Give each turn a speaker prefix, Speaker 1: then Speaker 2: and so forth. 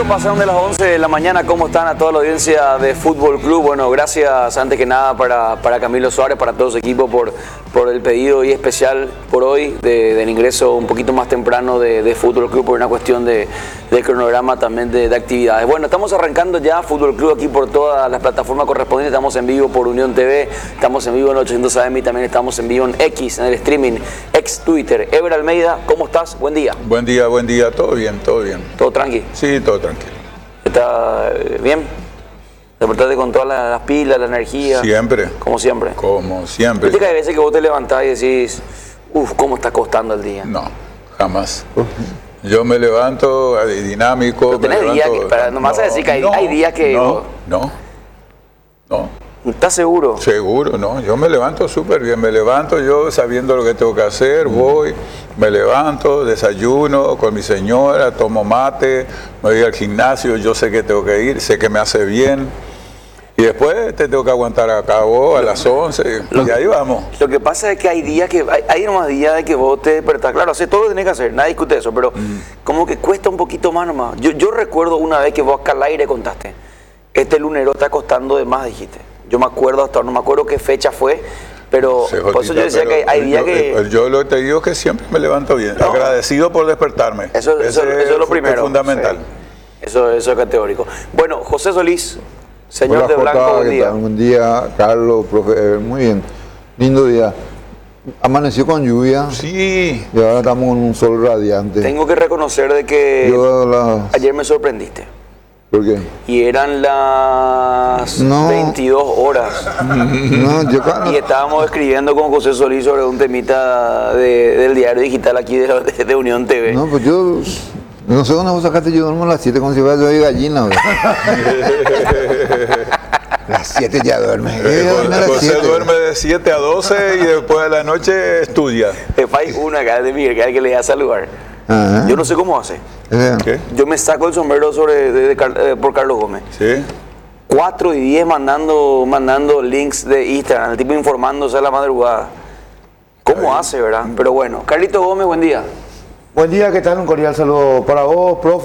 Speaker 1: Pasaron de las 11 de la mañana. ¿Cómo están a toda la audiencia de Fútbol Club? Bueno, gracias antes que nada para Camilo Suárez, para todo su equipo por el pedido y especial por hoy del ingreso un poquito más temprano de Fútbol Club por una cuestión de cronograma también de actividades. Bueno, estamos arrancando ya Fútbol Club aquí por todas las plataformas correspondientes. Estamos en vivo por Unión TV, estamos en vivo en 800 AM y también estamos en vivo en X, en el streaming, ex Twitter. Ever Almeida, ¿cómo estás? Buen día.
Speaker 2: Buen día, todo bien, todo bien.
Speaker 1: ¿Todo tranqui?
Speaker 2: Sí, todo tranquilo.
Speaker 1: ¿Está bien? ¿Despertaste con todas las pilas, la energía?
Speaker 2: Siempre.
Speaker 1: Como siempre.
Speaker 2: Como siempre.
Speaker 1: ¿Viste que hay veces que vos te levantás y decís, cómo está costando el día?
Speaker 2: No, jamás. Yo me levanto dinámico.
Speaker 1: Pero tenés días que, para nomás a decir que hay días que...
Speaker 2: No.
Speaker 1: ¿Estás seguro?
Speaker 2: Seguro, no. Yo me levanto súper bien. Me levanto yo sabiendo lo que tengo que hacer. Voy, me levanto, desayuno con mi señora, tomo mate, me voy al gimnasio. Yo sé que tengo que ir, sé que me hace bien. Y después te tengo que aguantar a cabo a las 11 y ahí vamos.
Speaker 1: Lo que pasa es que hay días que... Hay nomás días de que vos te despertás. Claro, haces todo lo que tenés que hacer. Nadie discute eso. Pero como que cuesta un poquito más nomás. Yo recuerdo una vez que vos acá al aire contaste. Este lunero está costando de más, dijiste. Yo me acuerdo hasta, no me acuerdo qué fecha fue, pero por eso yo decía que hay días que...
Speaker 2: Yo lo que te digo es que siempre me levanto bien, agradecido por despertarme.
Speaker 1: Eso es lo primero.
Speaker 2: Es fundamental.
Speaker 1: Sí. Eso es categórico. Bueno, José Solís, señor.
Speaker 3: Hola,
Speaker 1: de Blanco,
Speaker 3: Jota,
Speaker 1: buen día.
Speaker 3: Buen día, Carlos, profe, muy bien. Lindo día. Amaneció con lluvia.
Speaker 2: Sí.
Speaker 3: Y ahora estamos con un sol radiante.
Speaker 1: Tengo que reconocer de que ayer me sorprendiste.
Speaker 3: ¿Por qué?
Speaker 1: Y eran las 22 horas. Y estábamos escribiendo con José Solís sobre un temita del diario digital aquí de Unión TV.
Speaker 3: No, pues yo no sé dónde vos sacaste. Yo duermo a las 7 como si fuera yo de gallina. Las 7 ya duerme.
Speaker 2: José duerme de 7 a 12 y después de la noche estudia.
Speaker 1: Hay una acá de Miguel que le da a saludar.
Speaker 3: Ajá.
Speaker 1: Yo no sé cómo hace.
Speaker 2: ¿Qué?
Speaker 1: Yo me saco el sombrero por Carlos Gómez.
Speaker 2: Sí.
Speaker 1: 4 y 10 mandando links de Instagram, el tipo informándose a la madrugada. ¿Cómo hace, verdad? Pero bueno, Carlito Gómez, buen día.
Speaker 4: Buen día, ¿qué tal? Un cordial saludo para vos, profe.